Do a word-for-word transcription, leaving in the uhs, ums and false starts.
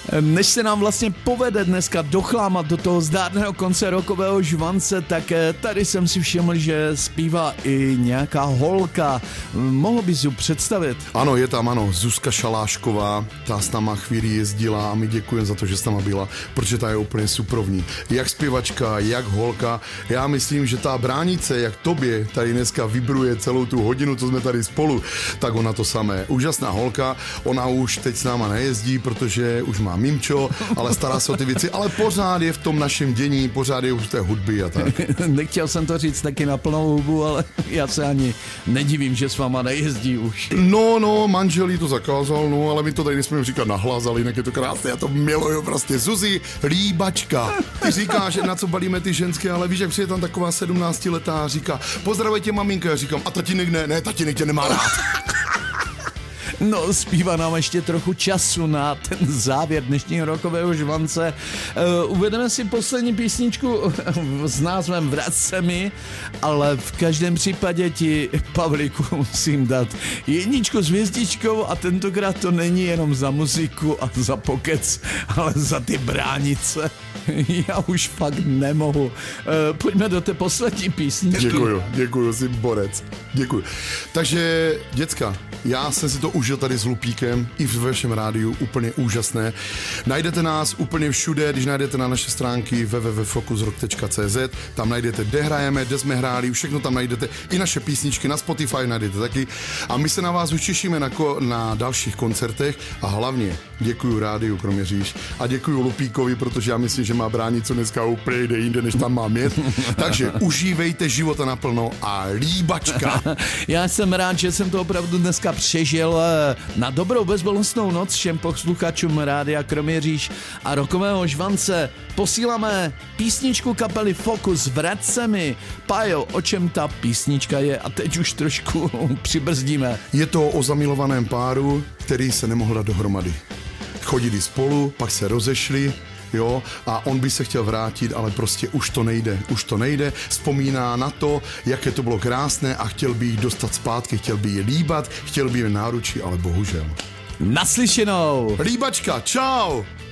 Než se nám vlastně povede dneska dochlámat do toho zdárného konce rokového žvance, tak tady jsem si všiml, že zpívá i nějaká holka. Mohl bys ji představit? Ano, je tam, ano, Zuzka Šalášková, ta s náma chvíli jezdila a my děkujeme za to, že s náma byla, protože ta je úplně suprovní. Jak zpěvačka, jak holka. Já myslím, že ta bránice, jak tobě tady dneska vibruje celou tu hodinu, co jsme tady spolu, tak ona to samé. Úžasná holka, ona už teď s náma nejezdí, protože už má mimčo, ale stará se o ty věci, ale pořád je v tom našem dění, pořád je už v té hudby a tak. Nechtěl jsem to říct taky na plnou hubu, ale já se ani nedivím, že s váma nejezdí už. No, no, manžel jí to zakázal, no, ale my to tady nesmíme říkat nahlas, ale jinak je to krásné, já to miluju prostě. Zuzi, líbačka. Ty říkáš, na co balíme ty ženské, ale víš, jak přijde tam taková sedmnáctiletá a říká, pozdravujte tě maminka, já říkám, a tatínek ne, ne, tatínek tě nemá rád. No, zpívá nám ještě trochu času na ten závěr dnešního rokového žvance. Uh, uvedeme si poslední písničku s názvem Vrať se mi, ale v každém případě ti, Pavlíku, musím dát jedničku s hvězdičkou a tentokrát to není jenom za muziku a za pokec, ale za ty bránice. Já už fakt nemohu. Uh, pojďme do té poslední písničky. Děkuju, děkuju, jsi borec. Děkuju. Takže, děcka, já jsem si to užil tady s Lupíkem i v vašem rádiu, úplně úžasné. Najdete nás úplně všude, když najdete na naše stránky w w w tečka focus rock tečka c z, tam najdete, kde hrajeme, kde jsme hráli, všechno tam najdete, i naše písničky na Spotify najdete taky. A my se na vás už těšíme na, ko- na dalších koncertech a hlavně děkuju rádiu Kroměříž a děkuju Lupíkovi, protože já myslím, že má bránicu dneska úplně jde jinde, než tam mám jet. Takže užívejte života naplno a líbačka. Já jsem rád, že jsem to opravdu dneska přežil. Na dobrou bezbolestnou noc všem posluchačům rádia Kroměříž a rokového žvance posíláme písničku kapely Focus Vrať se mi. Pájo, o čem ta písnička je? A teď už trošku přibrzdíme. Je to o zamilovaném páru, který se nemohl dát dohromady. Chodili spolu, pak se rozešli, jo, a on by se chtěl vrátit, ale prostě už to nejde, už to nejde, vzpomíná na to, jaké to bylo krásné a chtěl by jí dostat zpátky, chtěl by jí líbat, chtěl by jí náručí, ale bohužel. Naslyšenou! Líbačka, čau!